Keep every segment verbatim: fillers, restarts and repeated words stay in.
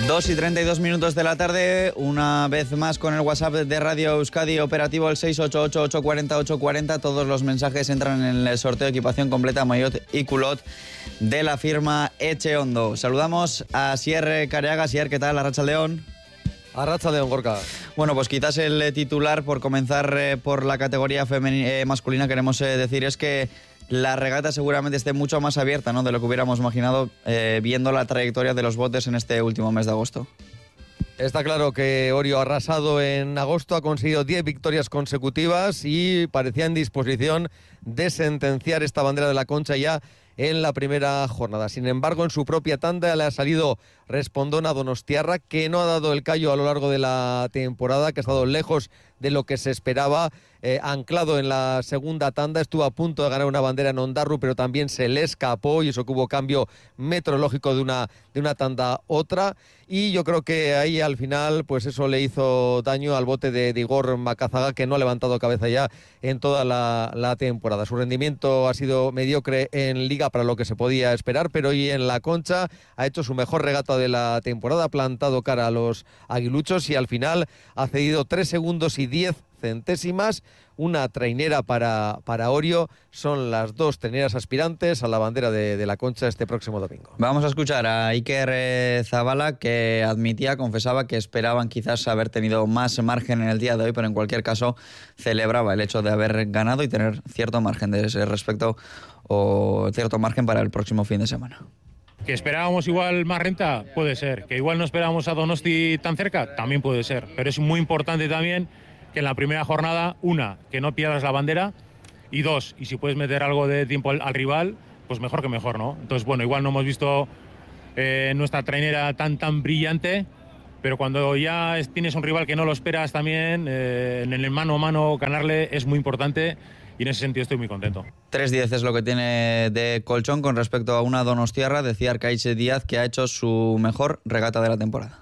dos y treinta y dos minutos de la tarde, una vez más con el WhatsApp de Radio Euskadi operativo el seis ocho ocho, ocho cuatro cero, ocho cuatro cero. Todos los mensajes entran en el sorteo de equipación completa maillot y culot de la firma Echeondo. Saludamos a Sier Careaga. Sier, ¿qué tal? Arratsaldeon. Arratsaldeon, Gorka. Bueno, pues quizás el titular, por comenzar eh, por la categoría femeni- eh, masculina, queremos eh, decir es que la regata seguramente esté mucho más abierta, ¿no?, de lo que hubiéramos imaginado eh, viendo la trayectoria de los botes en este último mes de agosto. Está claro que Orio ha arrasado en agosto, ha conseguido diez victorias consecutivas y parecía en disposición de sentenciar esta bandera de la Concha ya en la primera jornada. Sin embargo, en su propia tanda le ha salido respondona donostiarra, que no ha dado el callo a lo largo de la temporada, que ha estado lejos de lo que se esperaba. Eh, anclado en la segunda tanda, estuvo a punto de ganar una bandera en Ondarru, pero también se le escapó y eso que hubo cambio meteorológico de una, de una tanda a otra. Y yo creo que ahí al final, pues eso le hizo daño al bote de, de Igor Macazaga, que no ha levantado cabeza ya en toda la, la temporada. Su rendimiento ha sido mediocre en Liga para lo que se podía esperar, pero hoy en la Concha ha hecho su mejor regata de la temporada, ha plantado cara a los aguiluchos y al final ha cedido tres segundos y diez centésimas, una trainera para, para Orio. Son las dos traineras aspirantes a la bandera de, de la Concha este próximo domingo. Vamos a escuchar a Iker eh, Zabala, que admitía, confesaba que esperaban quizás haber tenido más margen en el día de hoy, pero en cualquier caso celebraba el hecho de haber ganado y tener cierto margen de ese respecto, o cierto margen para el próximo fin de semana. ¿Que esperábamos igual más renta? Puede ser. ¿Que igual no esperábamos a Donosti tan cerca? También puede ser. Pero es muy importante también que en la primera jornada, una, que no pierdas la bandera, y dos, y si puedes meter algo de tiempo al, al rival, pues mejor que mejor, ¿no? Entonces, bueno, igual no hemos visto eh, nuestra trainera tan, tan brillante, pero cuando ya es, tienes un rival que no lo esperas también, eh, en el mano a mano ganarle es muy importante. Y en ese sentido estoy muy contento. tres diez es lo que tiene de colchón con respecto a una donostiarra. Decía Arkaitz Díaz que ha hecho su mejor regata de la temporada.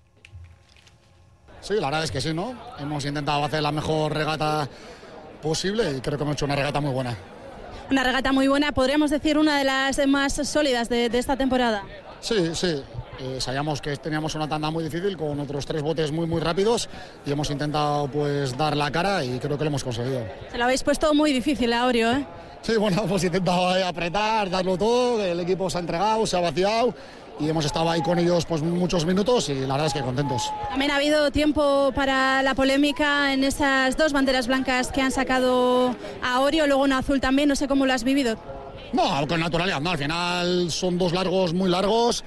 Sí, la verdad es que sí, ¿no? Hemos intentado hacer la mejor regata posible y creo que hemos hecho una regata muy buena. Una regata muy buena, podríamos decir una de las más sólidas de, de esta temporada. Sí, sí. Eh, sabíamos que teníamos una tanda muy difícil con otros tres botes muy muy rápidos y hemos intentado pues dar la cara y creo que lo hemos conseguido. Se lo habéis puesto muy difícil a Orio, ¿eh? Sí, bueno, hemos intentado apretar, darlo todo, el equipo se ha entregado, se ha vaciado y hemos estado ahí con ellos pues muchos minutos y la verdad es que contentos. También ha habido tiempo para la polémica en esas dos banderas blancas que han sacado a Orio, luego una azul también, no sé cómo lo has vivido. No, con naturalidad, no, al final son dos largos muy largos.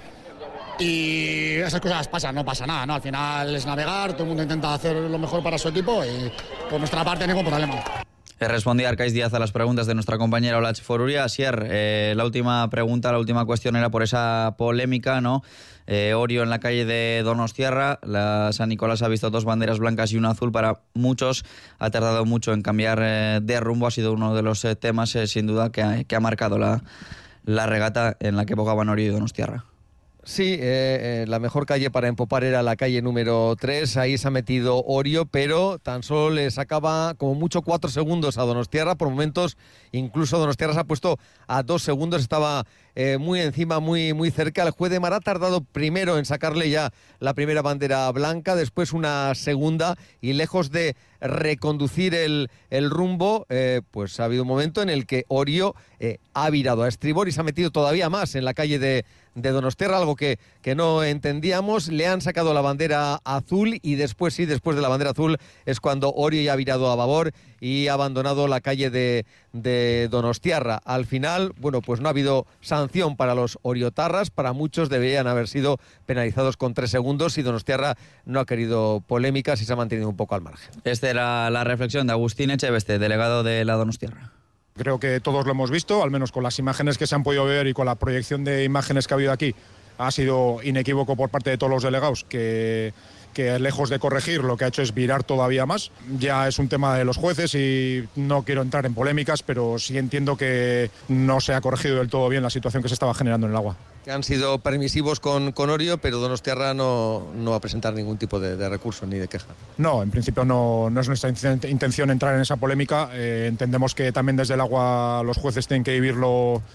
Y esas cosas pasan, no pasa nada, ¿no? Al final es navegar, todo el mundo intenta hacer lo mejor para su equipo y por nuestra parte ningún problema. Respondía Arkaitz Díaz a las preguntas de nuestra compañera Olach Foruria. Asier, eh, la última pregunta, la última cuestión era por esa polémica, ¿no? Eh, Orio en la calle de Donostiarra, la San Nicolás ha visto dos banderas blancas y una azul. Para muchos ha tardado mucho en cambiar eh, de rumbo, ha sido uno de los eh, temas eh, sin duda que ha, que ha marcado la, la regata en la que bogaban Orio y Donostiarra. Sí, eh, eh, la mejor calle para empopar era la calle número tres, ahí se ha metido Orio, pero tan solo le sacaba como mucho cuatro segundos a Donostiarra, por momentos incluso Donostiarra se ha puesto a dos segundos, estaba eh, muy encima, muy, muy cerca. El juez de Mar ha tardado primero en sacarle ya la primera bandera blanca, después una segunda y lejos de reconducir el, el rumbo, eh, pues ha habido un momento en el que Orio eh, ha virado a estribor y se ha metido todavía más en la calle de, de Donostiarra, algo que, que no entendíamos. Le han sacado la bandera azul y después sí, después de la bandera azul es cuando Orio ya ha virado a babor y ha abandonado la calle de, de Donostiarra. Al final, bueno, pues no ha habido sanción para los oriotarras, para muchos deberían haber sido penalizados con tres segundos y Donostiarra no ha querido polémicas y se ha mantenido un poco al margen. Esta era la reflexión de Agustín Echeveste, delegado de la Donostiarra. Creo que todos lo hemos visto, al menos con las imágenes que se han podido ver y con la proyección de imágenes que ha habido aquí. Ha sido inequívoco por parte de todos los delegados que, que lejos de corregir lo que ha hecho es virar todavía más. Ya es un tema de los jueces y no quiero entrar en polémicas, pero sí entiendo que no se ha corregido del todo bien la situación que se estaba generando en el agua. Que han sido permisivos con, con Orio, pero Donostiarra no, no va a presentar ningún tipo de, de recurso ni de queja. No, en principio no, no es nuestra intención entrar en esa polémica. Eh, entendemos que también desde el agua los jueces tienen que vivirlo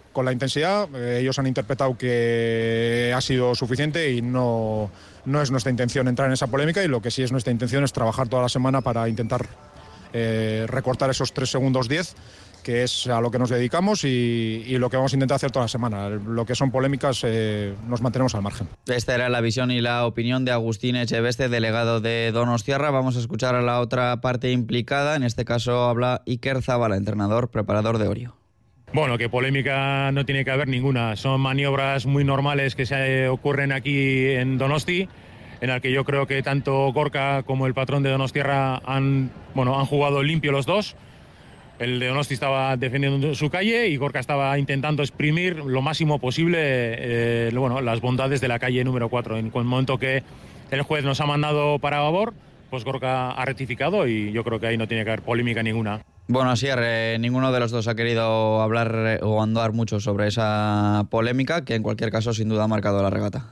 con la intensidad. Eh, ellos han interpretado que ha sido suficiente y no, no es nuestra intención entrar en esa polémica, y lo que sí es nuestra intención es trabajar toda la semana para intentar eh, recortar esos tres segundos diez, que es a lo que nos dedicamos y, y lo que vamos a intentar hacer toda la semana. Lo que son polémicas eh, nos mantenemos al margen. Esta era la visión y la opinión de Agustín Echeveste, delegado de Donostiarra. Vamos a escuchar a la otra parte implicada. En este caso habla Iker Zabala, entrenador, preparador de Orio. Bueno, que polémica no tiene que haber ninguna. Son maniobras muy normales que se ocurren aquí en Donosti, en el que yo creo que tanto Gorka como el patrón de Donostiarra han, bueno, han jugado limpio los dos. El de Donosti estaba defendiendo su calle y Gorka estaba intentando exprimir lo máximo posible eh, bueno, las bondades de la calle número cuatro. En el momento que el juez nos ha mandado para favor, pues Gorka ha rectificado y yo creo que ahí no tiene que haber polémica ninguna. Bueno, así eh, ninguno de los dos ha querido hablar eh, o andar mucho sobre esa polémica, que en cualquier caso sin duda ha marcado la regata.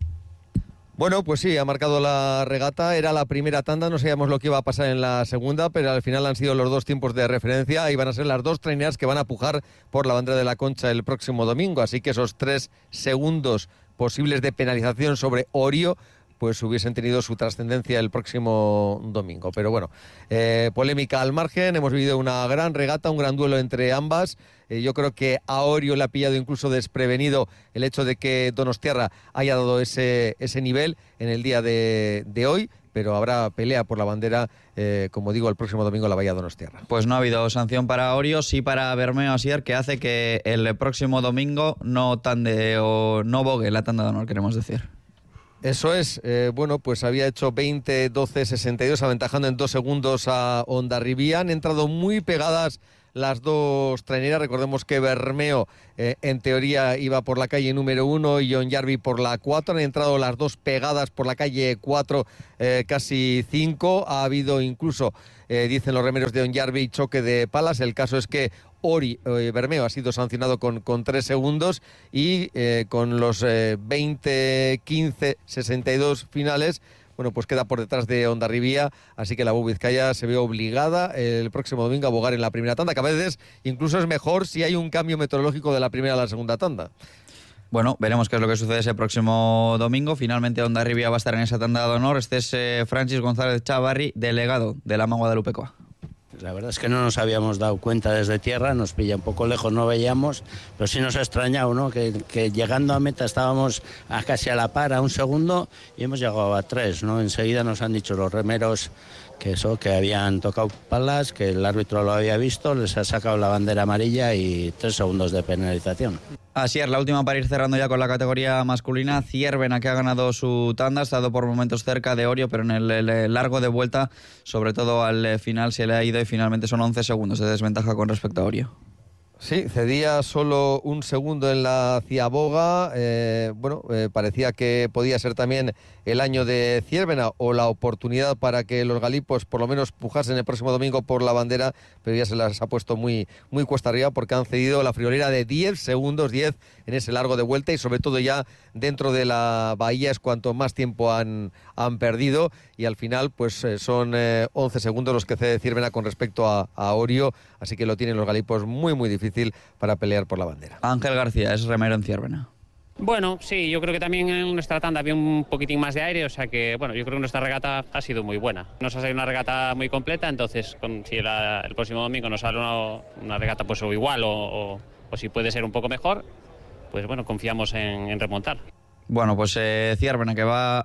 Bueno, pues sí, ha marcado la regata, era la primera tanda, no sabíamos lo que iba a pasar en la segunda, pero al final han sido los dos tiempos de referencia y van a ser las dos traineras que van a pujar por la bandera de la Concha el próximo domingo, así que esos tres segundos posibles de penalización sobre Orio pues hubiesen tenido su trascendencia el próximo domingo. Pero bueno, eh, polémica al margen, hemos vivido una gran regata, un gran duelo entre ambas. Eh, yo creo que a Orio le ha pillado incluso desprevenido el hecho de que Donostiarra haya dado ese, ese nivel en el día de, de hoy, pero habrá pelea por la bandera, eh, como digo, el próximo domingo en la Bahía Donostiarra. Pues no ha habido sanción para Orio, sí para Bermeo Asier, que hace que el próximo domingo no tande o no bogue la tanda de honor, queremos decir. Eso es, eh, bueno, pues había hecho veinte doce sesenta y dos, aventajando en dos segundos a Hondarribía. Han entrado muy pegadas las dos traineras. Recordemos que Bermeo eh, en teoría iba por la calle número uno y John Jarvi por la cuatro. Han entrado las dos pegadas por la calle cuatro, eh, casi cinco. Ha habido incluso, eh, dicen los remeros de John Jarvi, choque de palas. El caso es que Ori, eh, Bermeo ha sido sancionado con, con tres segundos y eh, con los eh, veinte quince sesenta y dos finales, bueno, pues queda por detrás de Hondarribía, así que la U Vizcaya se ve obligada el próximo domingo a abogar en la primera tanda, que a veces incluso es mejor si hay un cambio meteorológico de la primera a la segunda tanda. Bueno, veremos qué es lo que sucede ese próximo domingo. Finalmente Hondarribía va a estar en esa tanda de honor. Este es eh, Francis González Chavarri, delegado de la Guadalupecoa. La verdad es que no nos habíamos dado cuenta desde tierra, nos pilla un poco lejos, no veíamos, pero sí nos ha extrañado, ¿no? Que, que llegando a meta estábamos a casi a la par, a un segundo, y hemos llegado a tres, ¿no? Enseguida nos han dicho los remeros que eso, que habían tocado palas, que el árbitro lo había visto, les ha sacado la bandera amarilla y tres segundos de penalización. Así es, la última para ir cerrando ya con la categoría masculina. Ciervena, que ha ganado su tanda, ha estado por momentos cerca de Orio, pero en el, el largo de vuelta, sobre todo al final, se le ha ido y finalmente son once segundos de desventaja con respecto a Orio. Sí, cedía solo un segundo en la Ciaboga. Eh, bueno, eh, parecía que podía ser también el año de Ciervena o la oportunidad para que los galipos por lo menos pujasen el próximo domingo por la bandera, pero ya se las ha puesto muy, muy cuesta arriba porque han cedido la friolera de diez segundos, diez en ese largo de vuelta, y sobre todo ya dentro de la bahía es cuanto más tiempo han, han perdido, y al final pues eh, son eh, once segundos los que cede Ciervena con respecto a, a Orio, así que lo tienen los galipos muy muy difícil para pelear por la bandera. Ángel García es remero en Ciervena. Bueno, sí, yo creo que también en nuestra tanda había un poquitín más de aire, o sea que, bueno, yo creo que nuestra regata ha sido muy buena. Nos ha salido una regata muy completa, entonces con, si la, el próximo domingo nos sale una, una regata pues o igual o, o, o si puede ser un poco mejor, pues bueno, confiamos en, en remontar. Bueno, pues eh, Ciervena, que va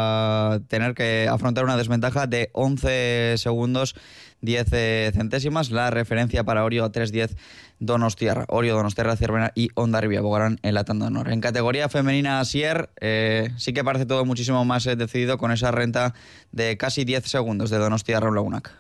a tener que afrontar una desventaja de once segundos, diez centésimas. La referencia para Orio a tres diez Donostiarra. Orio, Donostiarra, Ciervena y Hondarribia abogarán en la tanda de honor. En categoría femenina Asier, eh, sí que parece todo muchísimo más eh, decidido con esa renta de casi diez segundos de Donostiarra Lagunac.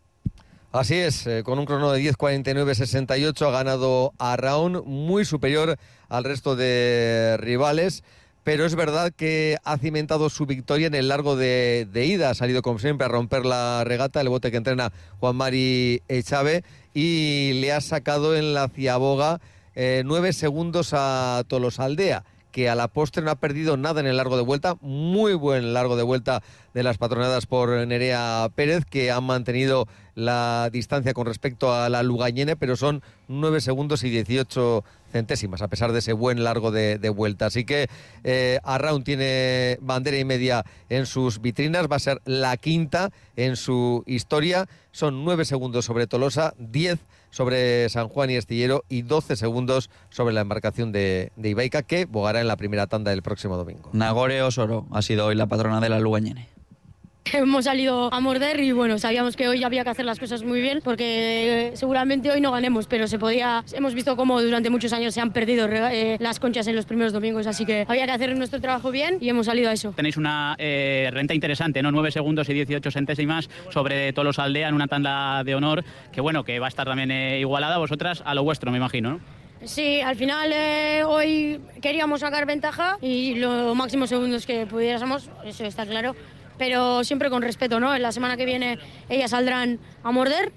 Así es, eh, con un crono de diez cuarenta y nueve sesenta y ocho ha ganado a Raun, muy superior al resto de rivales. Pero es verdad que ha cimentado su victoria en el largo de, de ida. Ha salido, como siempre, a romper la regata, el bote que entrena Juan Mari Echave, y le ha sacado en la Ciaboga eh, nueve segundos a Tolosaldea, que a la postre no ha perdido nada en el largo de vuelta. Muy buen largo de vuelta de las patronadas por Nerea Pérez, que han mantenido la distancia con respecto a la Lugañene, pero son nueve segundos y dieciocho centésimas, a pesar de ese buen largo de, de vuelta. Así que eh, Arraun tiene bandera y media en sus vitrinas, va a ser la quinta en su historia. Son nueve segundos sobre Tolosa, diez sobre San Juan y Estillero y doce segundos sobre la embarcación de, de Ibaica, que bogará en la primera tanda del próximo domingo. Nagore Osoro ha sido hoy la patrona de la Lugañene. Hemos salido a morder y bueno, sabíamos que hoy había que hacer las cosas muy bien porque seguramente hoy no ganemos, pero se podía. Hemos visto cómo durante muchos años se han perdido eh, las conchas en los primeros domingos, así que había que hacer nuestro trabajo bien y hemos salido a eso. Tenéis una eh, renta interesante, ¿no? nueve segundos y dieciocho centésimas sobre Tolosa Aldea en una tanda de honor que bueno, que va a estar también eh, igualada. Vosotras a lo vuestro, me imagino, ¿no? Sí, al final eh, hoy queríamos sacar ventaja y los máximos segundos que pudiéramos, eso está claro. Pero siempre con respeto, ¿no? En la semana que viene ellas saldrán a morder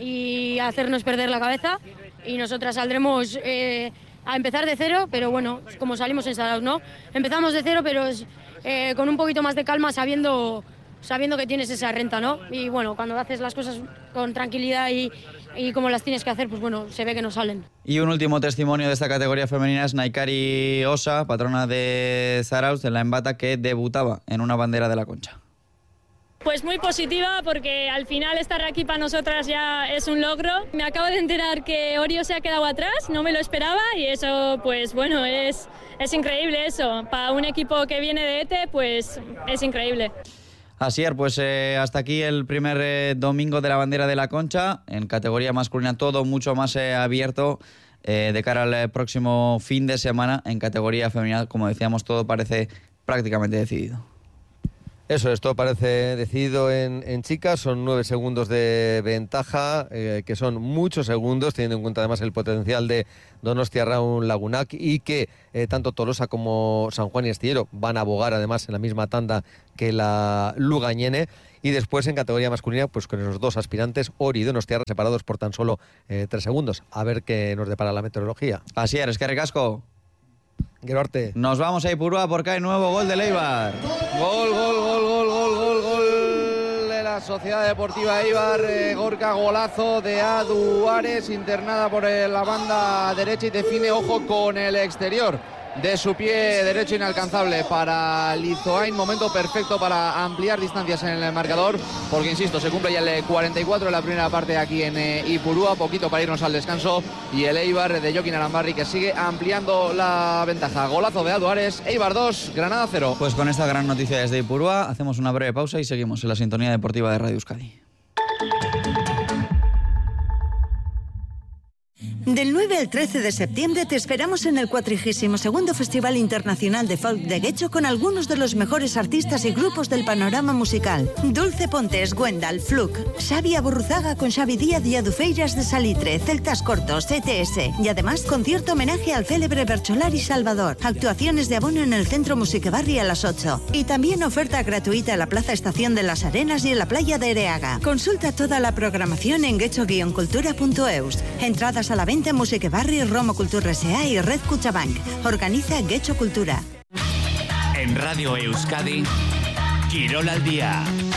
y a hacernos perder la cabeza y nosotras saldremos eh, a empezar de cero, pero bueno, como salimos instalados, ¿no? Empezamos de cero, pero eh, con un poquito más de calma, sabiendo, sabiendo que tienes esa renta, ¿no? Y bueno, cuando haces las cosas con tranquilidad y, y como las tienes que hacer, pues bueno, se ve que no salen. Y un último testimonio de esta categoría femenina es Naikari Osa, patrona de Zarauz, de la Embata, que debutaba en una bandera de la Concha. Pues muy positiva porque al final estar aquí para nosotras ya es un logro. Me acabo de enterar que Orio se ha quedado atrás, no me lo esperaba y eso pues bueno, es, es increíble eso. Para un equipo que viene de E T E pues es increíble. Asier, pues eh, hasta aquí el primer eh, domingo de la bandera de la Concha. En categoría masculina todo mucho más eh, abierto eh, de cara al eh, próximo fin de semana. En categoría femenina, como decíamos, todo parece prácticamente decidido. Eso, esto parece decidido en, en chicas, son nueve segundos de ventaja, eh, que son muchos segundos, teniendo en cuenta además el potencial de Donostia Arraun Lagunac y que eh, tanto Tolosa como San Juan y Estillero van a abogar además en la misma tanda que la Lugañene. Y después en categoría masculina, pues con esos dos aspirantes, Ori y Donostiarra, separados por tan solo eh, tres segundos. A ver qué nos depara la meteorología. Asier, es que recasco. Gerarte. Nos vamos a Ipurúa porque hay nuevo gol de Eibar. Gol, gol, gol, gol, gol, gol, gol de la Sociedad Deportiva Eibar. Eh, Gorka, golazo de Aduares, internada por eh, la banda derecha y define, ojo, con el exterior de su pie derecho inalcanzable para Lizoain. Momento perfecto para ampliar distancias en el marcador, porque insisto, se cumple ya el cuarenta y cuatro de la primera parte aquí en eh, Ipurúa, poquito para irnos al descanso, y el Eibar de Joaquín Arambarri que sigue ampliando la ventaja. Golazo de Aduares, Eibar dos, Granada cero. Pues con esta gran noticia desde Ipurúa hacemos una breve pausa y seguimos en la sintonía deportiva de Radio Euskadi. Del nueve al trece de septiembre te esperamos en el cuatrigésimo segundo Festival Internacional de Folk de Guecho con algunos de los mejores artistas y grupos del panorama musical. Dulce Pontes, Gwendal, Fluke, Xavi Aburruzaga con Xavi Díaz y Adufeiras de Salitre, Celtas Cortos, E T S y además concierto homenaje al célebre Bercholari Salvador. Actuaciones de abono en el Centro Musiquebarri a las ocho y también oferta gratuita en la Plaza Estación de las Arenas y en la playa de Ereaga. Consulta toda la programación en guecho guion cultura punto eus. Entradas a la venta en Musiquebarri, Romo Cultura S A y Red Cuchabank. Organiza Guecho Cultura. En Radio Euskadi, Quirol al Día.